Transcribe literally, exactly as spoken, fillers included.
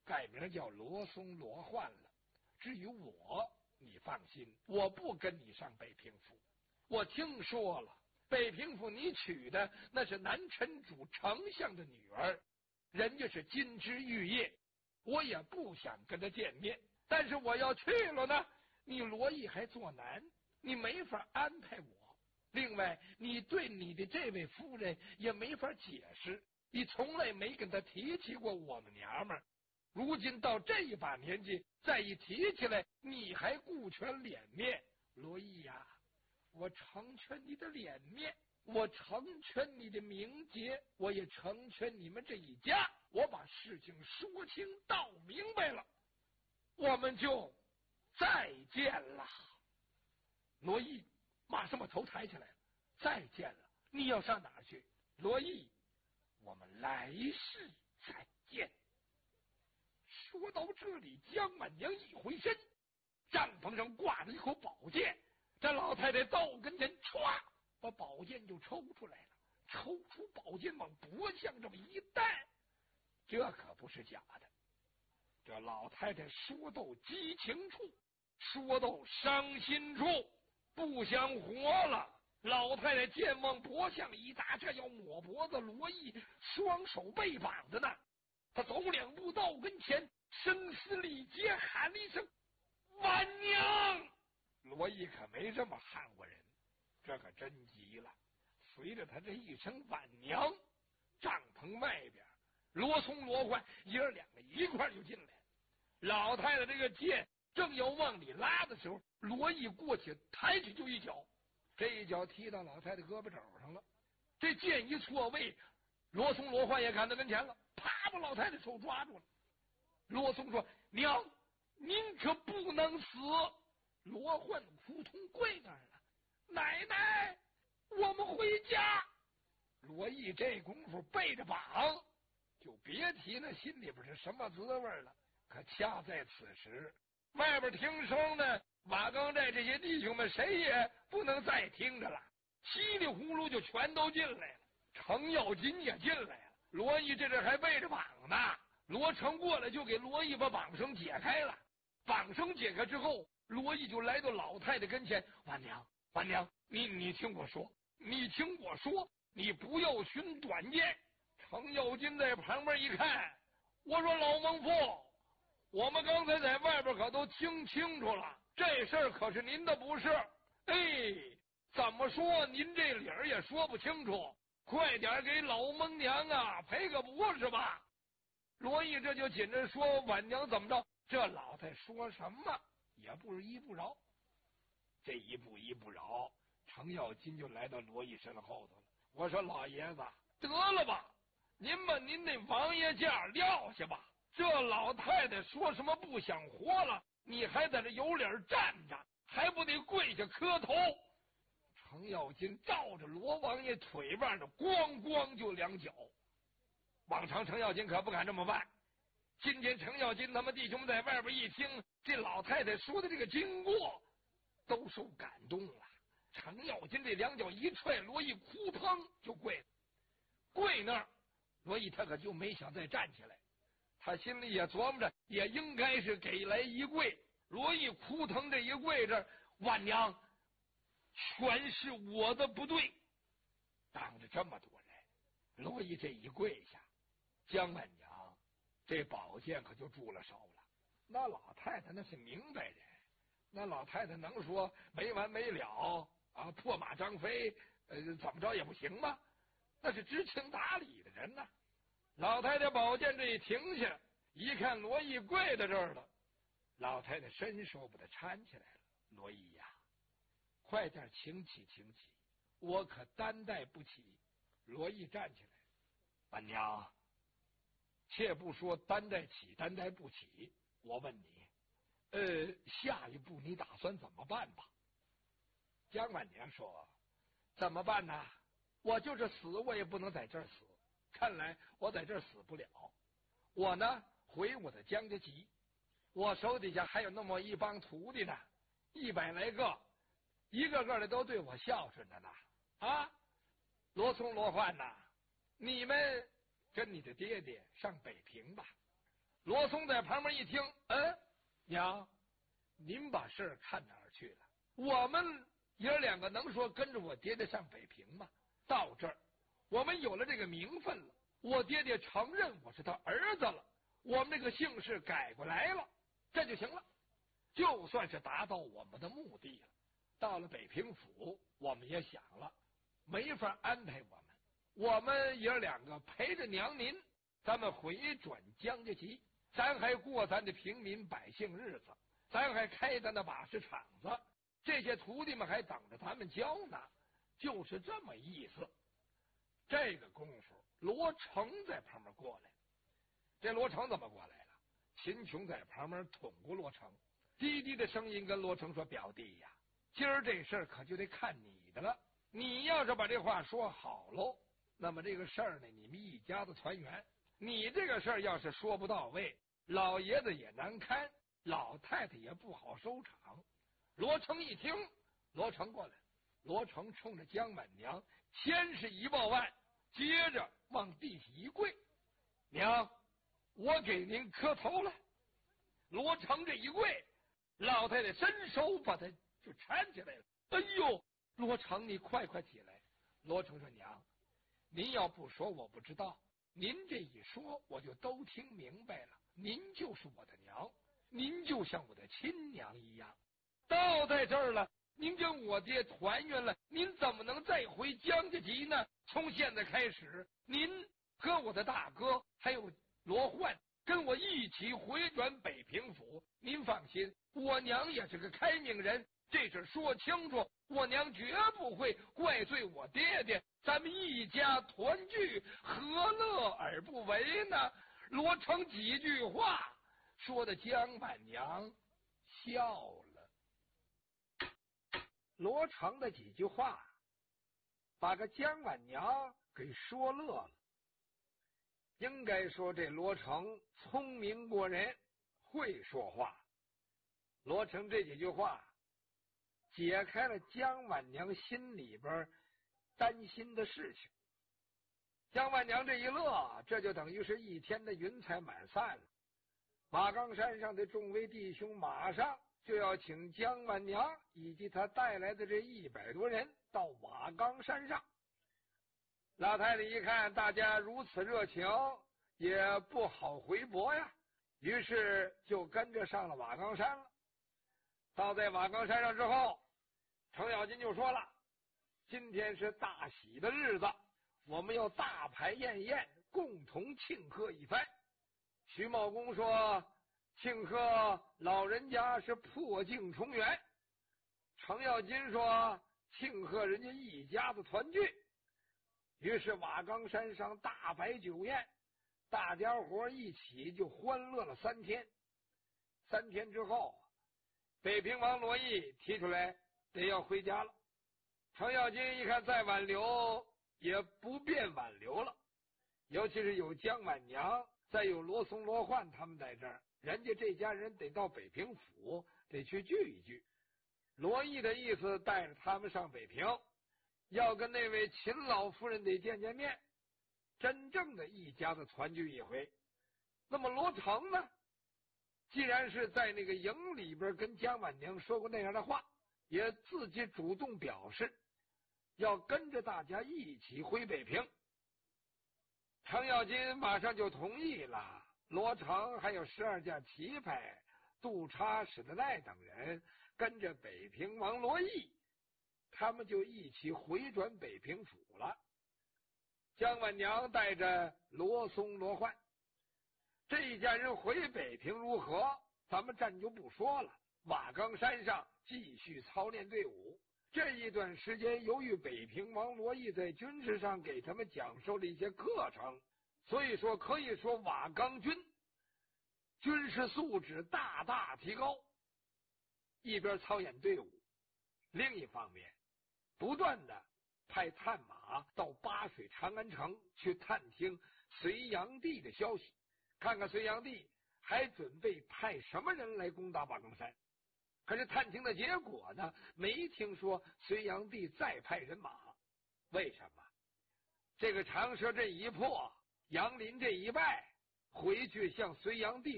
改名叫罗松罗焕了。至于我，你放心，我不跟你上北平府。我听说了，北平府你娶的那是南陈主丞相的女儿，人家是金枝玉叶，我也不想跟他见面。但是我要去了呢，你罗毅还做难，你没法安排我。另外，你对你的这位夫人也没法解释，你从来没跟他提起过我们娘们儿。如今到这一把年纪，再一提起来，你还顾全脸面。罗毅呀、啊，我成全你的脸面，我成全你的名节，我也成全你们这一家。我把事情说清道明白了，我们就再见了。罗毅马上把头抬起来了，再见了。你要上哪儿去？罗毅，我们来世再见。说到这里，江满娘一回身，帐篷上挂着一口宝剑，这老太太到跟前，歘，把宝剑就抽出来了，抽出宝剑往脖项这么一戴，这可不是假的。这老太太说到激情处，说到伤心处，不想活了。老太太剑往脖项一搭，这要抹脖子，罗毅双手被绑着呢。他走两步到跟前，声嘶力竭喊了一声：“婉娘！”罗毅可没这么喊过人，这可真急了。随着他这一声婉娘，帐篷外边罗松罗焕爷儿两个一块就进来了。老太太这个剑正要往里拉的时候，罗毅过去抬起就一脚，这一脚踢到老太太胳膊肘上了。这剑一错位，罗松罗焕也赶到跟前了，啪把老太太手抓住了。罗松说：“娘，您可不能死！”罗焕扑通跪那儿了：“奶奶，我们回家。”罗毅这功夫背着绑，就别提那心里边是什么滋味了。可恰在此时，外边听声呢，瓦岗寨这些弟兄们谁也不能再听着了，稀里呼噜就全都进来了。程咬金也进来了，罗毅这阵还背着绑呢。罗成过来就给罗毅把绑绳解开了。绑绳解开之后，罗毅就来到老太太跟前：“婉娘，婉娘，你你听我说，你听我说，你不要寻短见。”程咬金在旁边一看，我说：“老孟父，我们刚才在外边可都听清楚了，这事儿可是您的不是。哎，怎么说您这理儿也说不清楚，快点给老蒙娘啊赔个不是吧？”罗毅这就紧着说：“婉娘怎么着？”这老太说什么也不依不饶。这一步一不饶，程咬金就来到罗毅身后头了。我说：“老爷子，得了吧，您把您那王爷价撂下吧。这老太太说什么不想活了，你还在这有脸站着，还不得跪下磕头？”程咬金照着罗王爷腿腕的咣咣就两脚。往常程咬金可不敢这么办，今天程咬金他们弟兄们在外边一听这老太太说的这个经过，都受感动了。程咬金这两脚一踹，罗毅扑腾就跪了。跪那儿，罗毅他可就没想再站起来，他心里也琢磨着，也应该是给来一跪。罗毅扑腾这一跪这，婉娘，全是我的不对。当着这么多人，罗毅这一跪下，江婉娘这宝剑可就住了手了。那老太太那是明白人，那老太太能说没完没了啊，破马张飞，呃，怎么着也不行吗？那是知情达理的人呐。老太太宝剑这一停下，一看罗毅跪在这儿了，老太太伸手把他搀起来了。罗毅呀，快点请起请起，我可担待不起。罗毅站起来：“婉娘，且不说担待起担待不起，我问你，呃，下一步你打算怎么办吧？”江婉娘说：“怎么办呢？我就是死，我也不能在这儿死。看来我在这儿死不了。我呢，回我的江家集，我手底下还有那么一帮徒弟呢，一百来个，一个个的都对我孝顺着呢。啊，罗松罗焕呐，你们跟你的爹爹上北平吧。” 罗松在旁边一听，嗯，娘，您把事儿看哪儿去了？我们爷两个能说跟着我爹爹上北平吗？到这儿，我们有了这个名分了，我爹爹承认我是他儿子了，我们这个姓氏改过来了，这就行了，就算是达到我们的目的了。到了北平府，我们也想了，没法安排我们，我们爷两个陪着娘您，咱们回转江家集，咱还过咱的平民百姓日子，咱还开咱的把式厂子，这些徒弟们还等着咱们教呢，就是这么意思。这个功夫，罗成在旁边过来，这罗成怎么过来了？秦琼在旁边捅过罗成，低低的声音跟罗成说：“表弟呀，今儿这事儿可就得看你的了。你要是把这话说好喽，那么这个事儿呢，你们一家子团圆；你这个事儿要是说不到位，老爷子也难堪，老太太也不好收场。”罗成一听，罗成过来，罗成冲着江满娘先是一抱腕，接着往地下一跪：“娘，我给您磕头了。”罗成这一跪，老太太伸手把他就搀起来了。“哎呦，罗成，你快快起来！”罗成说：“娘，您要不说我不知道，您这一说我就都听明白了。您就是我的娘，您就像我的亲娘一样。到在这儿了，您跟我爹团圆了，您怎么能再回江家集呢？从现在开始，您和我的大哥还有罗焕跟我一起回转北平府。您放心，我娘也是个开明人，这事说清楚，我娘绝不会怪罪我爹爹，咱们一家团聚，何乐而不为呢？”罗成几句话说的江满娘笑了。罗成的几句话把个江满娘给说乐了。应该说这罗成聪明过人，会说话。罗成这几句话解开了江满娘心里边担心的事情。江满娘这一乐，这就等于是一天的云彩满散了。马岗山上的众位弟兄马上就要请江满娘以及他带来的这一百多人到瓦岗山上。老太太一看大家如此热情，也不好回驳呀，于是就跟着上了瓦岗山了。到在瓦岗山上之后，程咬金就说了：“今天是大喜的日子，我们要大排宴宴，共同庆贺一番。”徐茂公说：“庆贺老人家是破镜重圆。”程咬金说：“庆贺人家一家子团聚。”于是瓦岗山上大摆酒宴，大家伙一起就欢乐了三天。三天之后，北平王罗毅提出来得要回家了。程咬金一看再挽留也不便挽留了，尤其是有江满娘，再有罗松罗焕他们在这儿，人家这家人得到北平府得去聚一聚。罗毅的意思带着他们上北平，要跟那位秦老夫人得见见面，真正的一家子团聚一回。那么罗成呢，既然是在那个营里边跟江满娘说过那样的话，也自己主动表示要跟着大家一起回北平。程咬金马上就同意了。罗成还有十二架旗牌，杜叉、史德奈等人跟着北平王罗毅，他们就一起回转北平府了。江满娘带着罗松、罗焕这一家人回北平如何，咱们暂就不说了。瓦岗山上继续操练队伍。这一段时间，由于北平王罗毅在军事上给他们讲授了一些课程，所以说可以说瓦岗军军事素质大大提高。一边操演队伍，另一方面不断的派探马到巴水长安城去探听隋炀帝的消息，看看隋炀帝还准备派什么人来攻打瓦岗山。可是探听的结果呢，没听说隋炀帝再派人马。为什么？这个长蛇阵一破，杨林这一败，回去向隋炀帝